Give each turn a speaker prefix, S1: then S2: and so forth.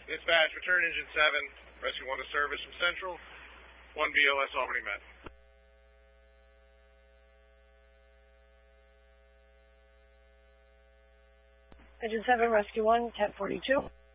S1: Dispatch, return engine 7, rescue 1 to service from Central, 1 BOS Albany met.
S2: Engine 7, rescue 1, 1042.